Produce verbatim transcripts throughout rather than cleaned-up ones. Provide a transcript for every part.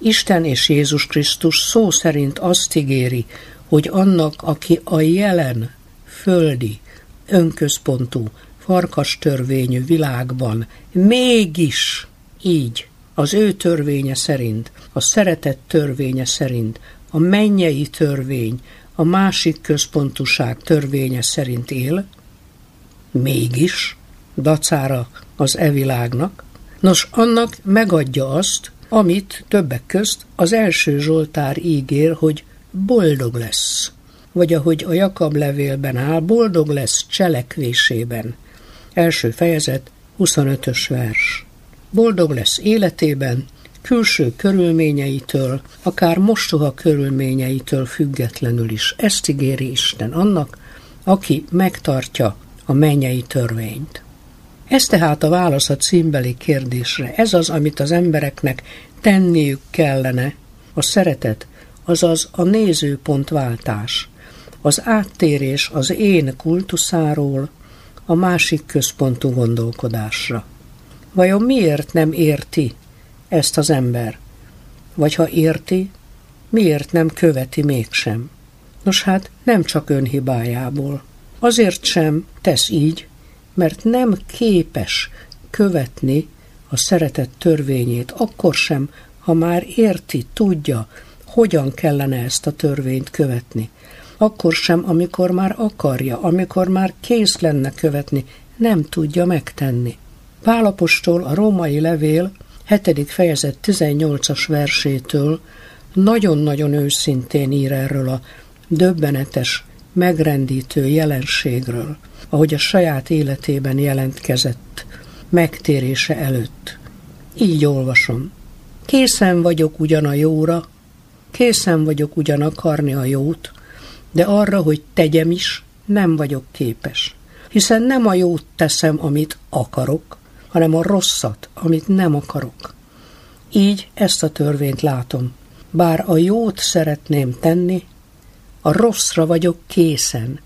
Isten és Jézus Krisztus szó szerint azt ígéri, hogy annak, aki a jelen, földi, önközpontú, farkas törvényű világban mégis így, az ő törvénye szerint, a szeretet törvénye szerint, a mennyei törvény, a másik központúság törvénye szerint él, mégis, dacára az e világnak, nos, annak megadja azt, amit többek közt az első Zsoltár ígér, hogy boldog lesz. Vagy ahogy a Jakab levélben áll, boldog lesz cselekvésében. Első fejezet, huszonötös vers. Boldog lesz életében, külső körülményeitől, akár mostoha körülményeitől függetlenül is. Ezt ígéri Isten annak, aki megtartja a mennyei törvényt. Ez tehát a válasz a címbeli kérdésre. Ez az, amit az embereknek tenniük kellene, a szeretet, azaz a nézőpontváltás, az áttérés az én kultuszáról a másik központú gondolkodásra. Vajon miért nem érti ezt az ember? Vagy ha érti, miért nem követi mégsem? Nos hát nem csak önhibájából. Azért sem tesz így, mert nem képes követni a szeretet törvényét, akkor sem, ha már érti, tudja, hogyan kellene ezt a törvényt követni. Akkor sem, amikor már akarja, amikor már kész lenne követni, nem tudja megtenni. Pál apostol a római levél hetedik fejezet tizennyolcas versétől nagyon-nagyon őszintén ír erről a döbbenetes, megrendítő jelenségről, ahogy a saját életében jelentkezett megtérése előtt. Így olvasom. Készen vagyok ugyan a jóra, készen vagyok ugyan akarni a jót, de arra, hogy tegyem is, nem vagyok képes. Hiszen nem a jót teszem, amit akarok, hanem a rosszat, amit nem akarok. Így ezt a törvényt látom. Bár a jót szeretném tenni, a rosszra vagyok készen.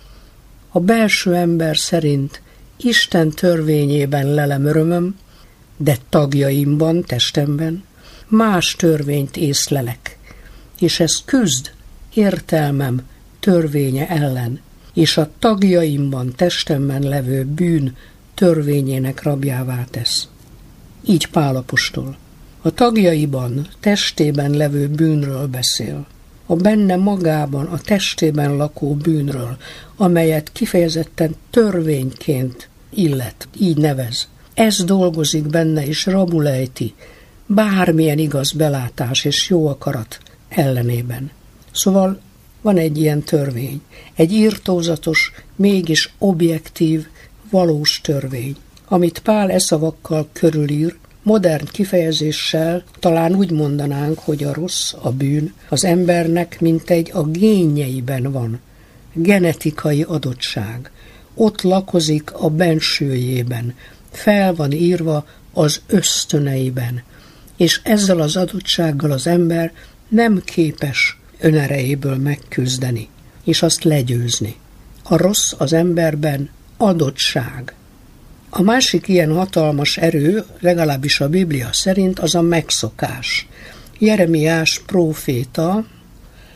A belső ember szerint Isten törvényében lelem örömöm, de tagjaimban, testemben más törvényt észlelek, és ez küzd értelmem törvénye ellen, és a tagjaimban, testemben levő bűn törvényének rabjává tesz. Így Pál apostol. A tagjaiban, testében levő bűnről beszél. A benne magában, a testében lakó bűnről, amelyet kifejezetten törvényként illet, így nevez. Ez dolgozik benne és rabulejti bármilyen igaz belátás és jó akarat ellenében. Szóval van egy ilyen törvény, egy irtózatos, mégis objektív, valós törvény, amit Pál e szavakkal körülír, modern kifejezéssel talán úgy mondanánk, hogy a rossz, a bűn az embernek mintegy a génjeiben van, genetikai adottság. Ott lakozik a bensőjében, fel van írva az ösztöneiben, és ezzel az adottsággal az ember nem képes önerejéből megküzdeni, és azt legyőzni. A rossz az emberben adottság. A másik ilyen hatalmas erő, legalábbis a Biblia szerint, az a megszokás. Jeremiás próféta